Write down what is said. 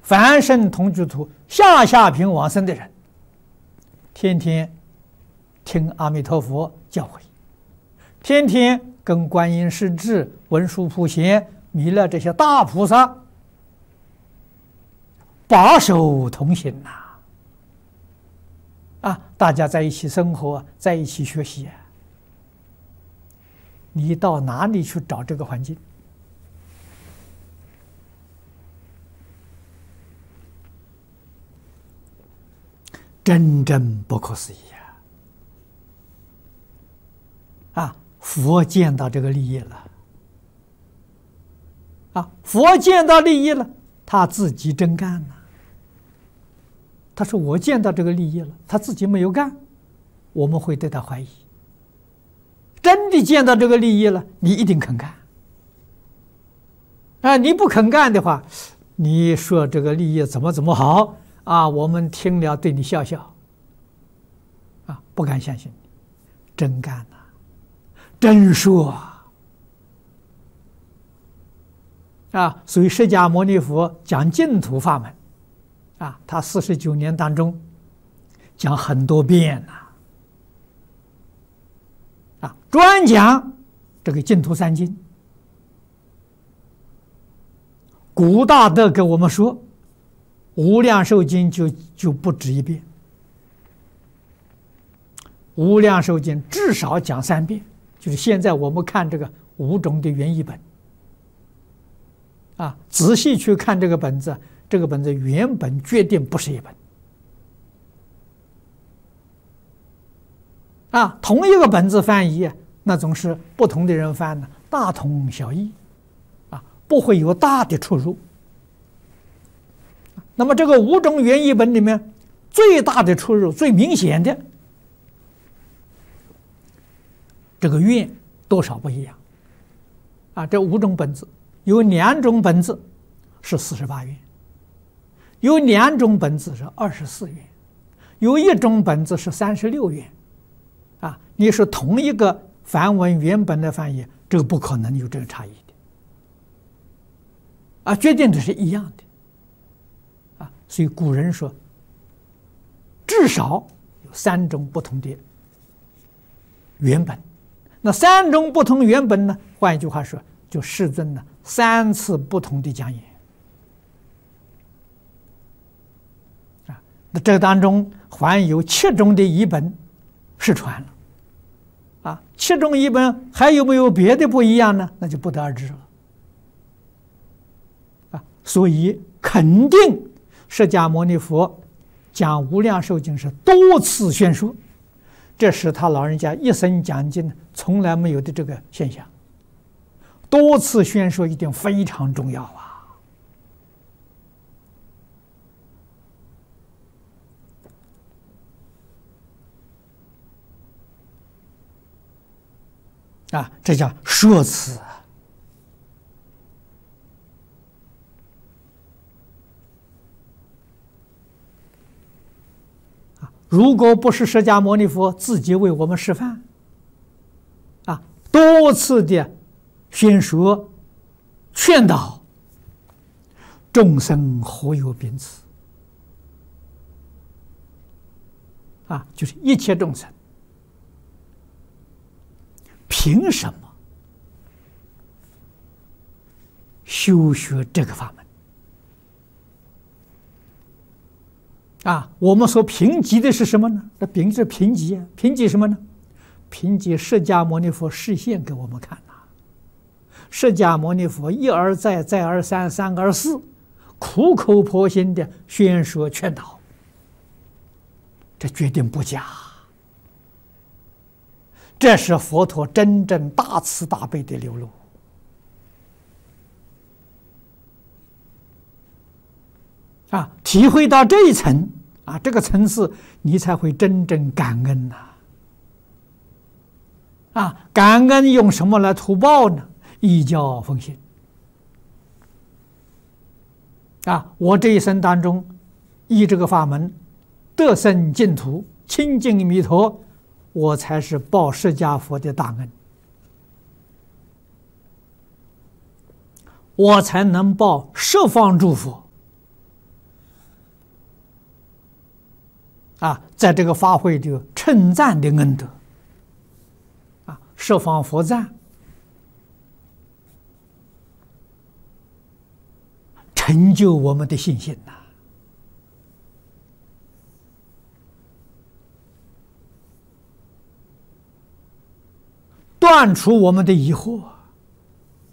凡圣同居土下下品往生的人，天天听阿弥陀佛教诲，天天跟观音师智、文殊普贤、弥勒这些大菩萨把手同行大家在一起生活，在一起学习你到哪里去找这个环境？真正不可思议佛见到这个利益了佛见到利益了，他自己真干了。他说我见到这个利益了，他自己没有干，我们会对他怀疑。真的见到这个利益了，你一定肯干你不肯干的话，你说这个利益怎么好我们听了对你笑笑不敢相信你真干了，真说所以释迦牟尼佛讲净土法门他49年当中讲很多遍专讲这个净土三经。古大德给我们说，无量寿经就不止一遍，无量寿经至少讲3遍，就是现在我们看这个5种的原译本仔细去看这个本子，这个本子原本决定不是一本同一个本子翻译那总是不同的人翻的，大同小异不会有大的出入。那么这个5种原译本里面最大的出入、最明显的这个愿多少不一样这5种本子有2种本子是48愿，有2种本子是24愿，有1种本子是36愿你是同一个梵文原本的翻译，这个不可能有这个差异的决定的是一样的所以古人说至少有3种不同的原本。那3种不同原本呢，换一句话说，就世尊呢3次不同的讲演那这当中还有7种的译本失传了7种译本还有没有别的不一样呢？那就不得而知了所以肯定释迦牟尼佛讲无量寿经是多次宣说，这是他老人家一生讲经从来没有的这个现象。多次宣说一定非常重要这叫说辞如果不是释迦牟尼佛自己为我们示范多次的宣说劝导，众生何有秉此就是一切众生凭什么修学这个法门我们所评级的是什么呢？那评级什么呢？评级释迦牟尼佛示现给我们看释迦牟尼佛一而再，再而三，三而四，苦口婆心的宣说劝导，这决定不假。这是佛陀真正大慈大悲的流露体会到这一层这个层次，你才会真正感恩感恩用什么来图报呢？依教奉行我这一生当中依这个法门得生净土，亲近弥陀，我才是报释迦佛的大恩，我才能报十方诸佛在这个法会就称赞的恩德，十方佛赞，成就我们的信心呐，断除我们的疑惑。